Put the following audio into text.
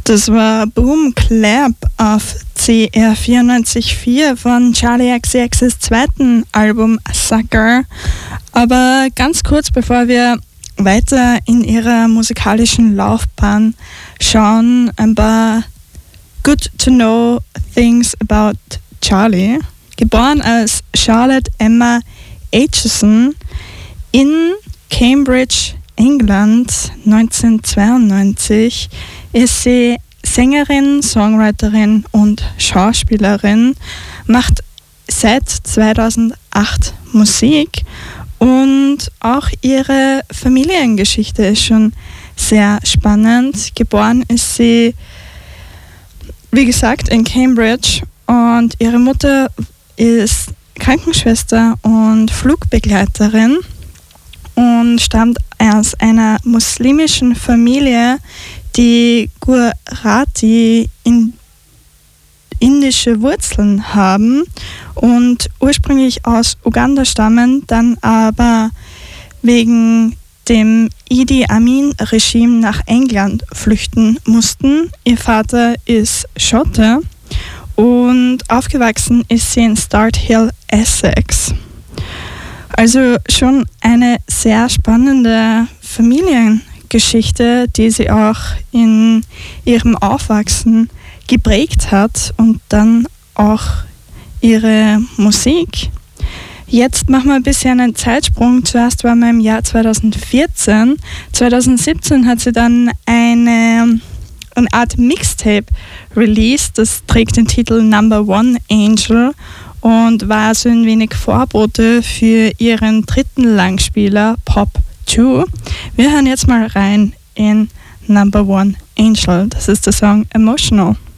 Das war Boom Clap auf CR 94.4 von Charli XCX's zweiten Album Sucker. Aber ganz kurz bevor wir weiter in ihrer musikalischen Laufbahn schauen, ein paar Good to Know Things about Charli. Geboren als Charlotte Emma Aitchison in Cambridge, England 1992, ist sie Sängerin, Songwriterin und Schauspielerin, macht seit 2008 Musik und auch ihre Familiengeschichte ist schon sehr spannend. Geboren ist sie, wie gesagt, in Cambridge und ihre Mutter ist Krankenschwester und Flugbegleiterin und stammt aus einer muslimischen Familie, die Gujarati indische Wurzeln haben und ursprünglich aus Uganda stammen, dann aber wegen dem Idi Amin-Regime nach England flüchten mussten. Ihr Vater ist Schotte und aufgewachsen ist sie in Start Hill, Essex. Also schon eine sehr spannende Familiengeschichte, die sie auch in ihrem Aufwachsen geprägt hat und dann auch ihre Musik. Jetzt machen wir ein bisschen einen Zeitsprung. Zuerst waren wir im Jahr 2014. 2017 hat sie dann eine Art Mixtape released. Das trägt den Titel Number One Angel und war so ein wenig Vorbote für ihren dritten Langspieler Pop 2. Wir hören jetzt mal rein in Number One Angel. Das ist der Song Emotional.